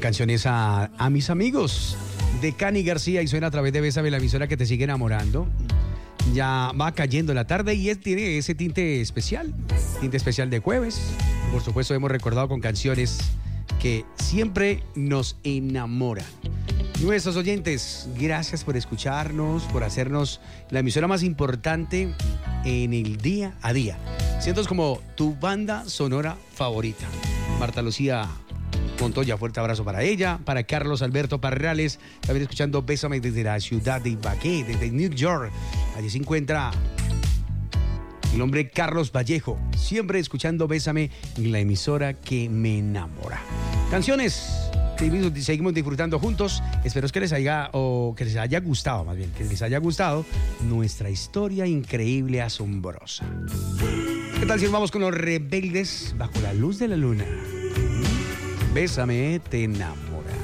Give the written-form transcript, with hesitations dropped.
canción es a mis amigos de Cani García y suena a través de Bésame, la emisora que te sigue enamorando. Ya va cayendo la tarde y tiene ese tinte especial de jueves. Por supuesto, hemos recordado con canciones que siempre nos enamoran. Nuestros oyentes, gracias por escucharnos, por hacernos la emisora más importante en el día a día. Sientos como tu banda sonora favorita. Marta Lucía Montoya, fuerte abrazo para ella, para Carlos Alberto Parrales, también escuchando Bésame desde la ciudad de Ibagué, desde New York. Allí se encuentra el hombre Carlos Vallejo, siempre escuchando Bésame en la emisora que me enamora. Canciones que seguimos disfrutando juntos. Espero que les haya gustado, más bien, que les haya gustado nuestra historia increíble, asombrosa. ¿Qué tal si nos vamos con los Rebeldes bajo la luz de la luna? Bésame, te enamora.